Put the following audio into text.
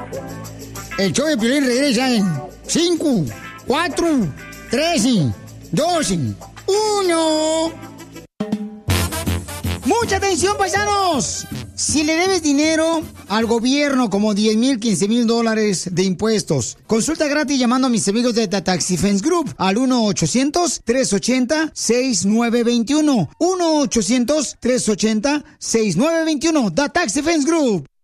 El show de Piolín regresa en 5, 4, 3, 2, 1. ¡Mucha atención, paisanos! Si le debes dinero al gobierno, como 10,000, 15,000 dólares de impuestos, consulta gratis llamando a mis amigos de The Tax Defense Group al 1-800-380-6921. 1-800-380-6921. The Tax Defense Group.